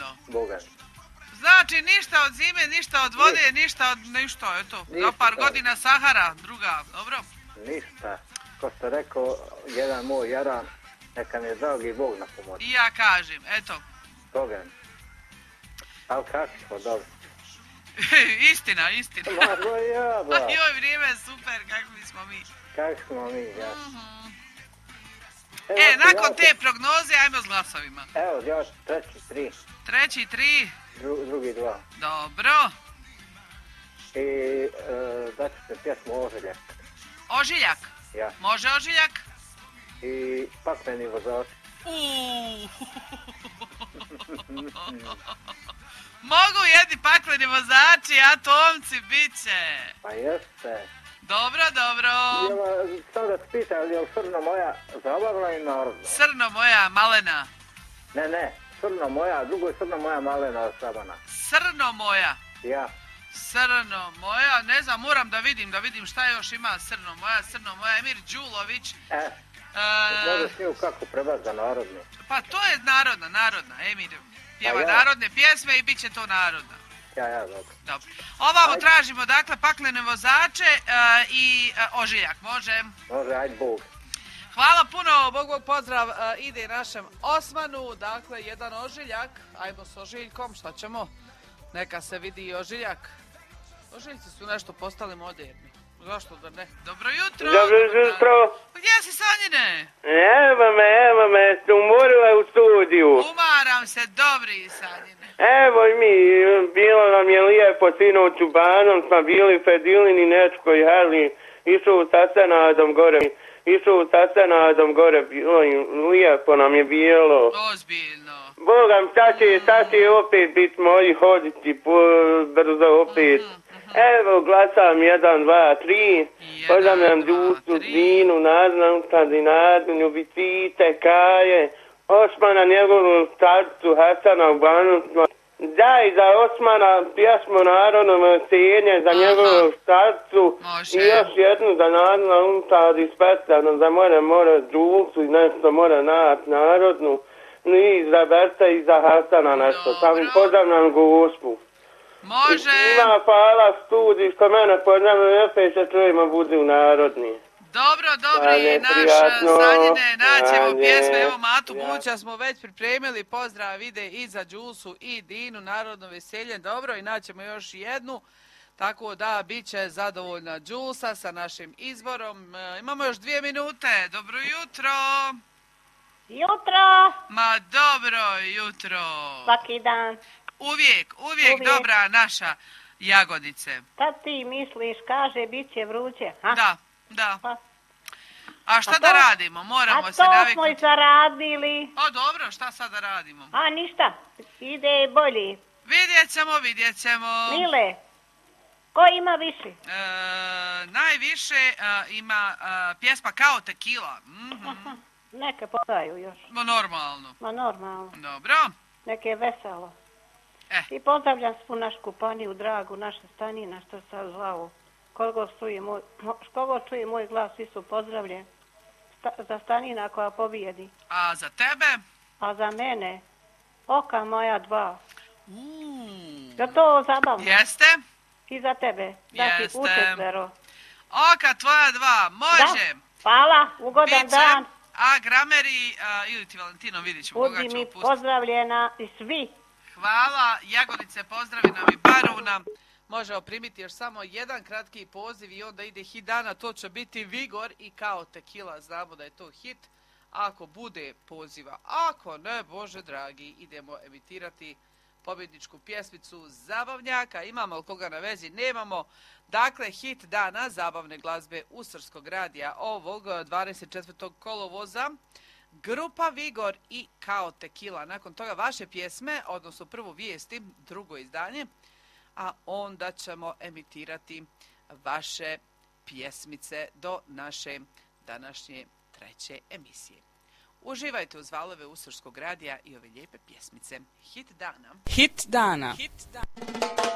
Ozbiljno? Boga. Znači ništa od zime, ništa od vode, ništa od ništa, eto. Za par godina Sahara, druga, dobro? Ništa. Ko što rekao, jedan moj jaran, neka mi je dragi Bog na pomoć. I ja kažem, eto. Boga. Ali kako smo, dobro. Istina. Ma, ja, ba. Joj, vrijeme je super, kakvi smo mi. Kako smo mi, ja. Nakon te prognoze, ajmo s glasovima. Evo, još treći 3. Drugi 2. Dobro. I daću se pjesmu Ožiljak. Ožiljak? Ja. Može Ožiljak? I Pakleni vozač. Mogu jedni pakleni vozači, a Tomci bit će. Pa jeste. Dobro. Samo da se pita, je li Srno moja zabavna i narodna? Srno moja malena. Ne, Srno moja, drugo je Srno moja malena sabana. Srno moja. Ja. Srno moja, ne znam, moram da vidim šta još ima Srno moja, Emir Đulović. Možeš nju kako prebati za narodnu? Pa to je narodna, Emir pjeva narodne pjesme i bit će to narodna. Ja, dobro. Ovamo tražimo, dakle, paklene vozače i Ožiljak, može? Može, ajde Bog. Hvala puno, Bog pozdrav ide našem Osmanu, dakle, jedan Ožiljak, ajmo s Ožiljkom, šta ćemo? Neka se vidi i Ožiljak. Ožiljci su nešto postali moderni. Zašto da ne? Dobro jutro! Dobro jutro! Gdje si, Sanjine? Evo me, umorila u studiju. Umaram se, dobri, Sanjine. Evo i mi, bilo nam je lijepo sinoć u Banom, smo bili Fedilin i Nečko i Harli, išao sa Senadom gore, bilo i lijepo nam je bilo. Ozbiljno. Bogam, sad će opet biti moji hoditi brzo opet. Evo, glasam 1, 2, 3, pozdravljam Dusu, Dinu, Naznan, Skandinadu, Ljubicite, Kaje, Osmana, njegovu starcu, Hasana u Banu. Daj za Osmana pjesmu narodno veselje, za njegovu starcu i još jednu za Naznan, Untad i Spetavno, za mora Dusu i nešto mora narodnu, i za Berta i za Hasana nešto. Sam pozdravljam Gospu. Može. Ima hvala studij što mene pozdravljaju, opet se čujemo budu narodni. Dobro, i naš Sanjine, naćemo pjesme, evo Matu Buća smo već pripremili, pozdrav ide i za Đusu i Dinu, narodno veselje, dobro, i naćemo još jednu, tako da bit će zadovoljna Đusa sa našim izborom. Imamo još 2 minute, dobro jutro. Jutro. Ma dobro jutro. Svaki dan. Uvijek dobra naša Jagodice. Kad ti misliš, kaže, bit će vruće. Ha? Da. A šta da radimo? Moramo se naviknuti. A to smo i zaradili. Dobro, šta sad da radimo? A ništa, ide bolji. Vidjet ćemo. Mile, ko ima više? Najviše ima pjesma Kao Tekila. Neke podaju još. Ma normalno. Dobro. Neke veselo. I pozdravljam svu našu kupaniju, dragu, naša Stanina, što se zvao. Koliko čuje moj glas, svi su pozdravljeni. Za Stanina koja pobijedi. A za tebe? A za mene, Oka moja 2. Je to zabavno? Jeste. I za tebe. Da ti učetvero. Oka tvoja 2, može. Da, hvala, ugodan dan. A Grameri, ili ti Valentino, vidit ćemo koga ćemo pustiti. Budi mi pozdravljena i svi. Hvala, Jagodice, pozdravi nam i Baruna. Možemo primiti još samo jedan kratki poziv i onda ide hit dana, to će biti Vigor i Kao Tekila, znamo da je to hit. Ako bude poziva, ako ne, Bože dragi, idemo emitirati pobjedničku pjesmicu Zabavnjaka. Imamo li koga na vezi? Nemamo. Dakle, hit dana zabavne glazbe Usrskog radija ovog 24. kolovoza. Grupa Vigor i Kao Tekila. Nakon toga vaše pjesme, odnosno prvo vijesti, drugo izdanje, a onda ćemo emitirati vaše pjesmice do naše današnje 3. emisije. Uživajte uz valove Usrskog radija i ove lijepe pjesmice. Hit dana.